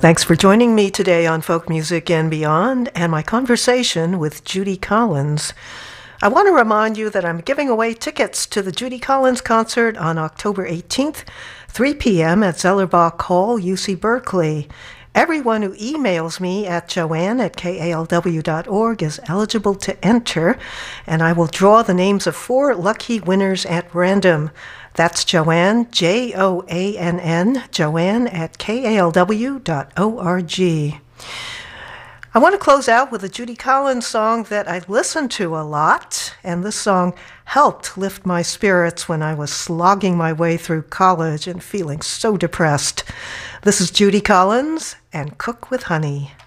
Thanks for joining me today on Folk Music and Beyond and my conversation with Judy Collins. I want to remind you that I'm giving away tickets to the Judy Collins concert on October 18th, 3 p.m. at Zellerbach Hall, UC Berkeley. Everyone who emails me at joanne@kalw.org is eligible to enter, and I will draw the names of 4 lucky winners at random. That's Joanne, Joann, Joanne at kalw.org. I want to close out with a Judy Collins song that I listen to a lot, and this song helped lift my spirits when I was slogging my way through college and feeling so depressed. This is Judy Collins and Cook with Honey.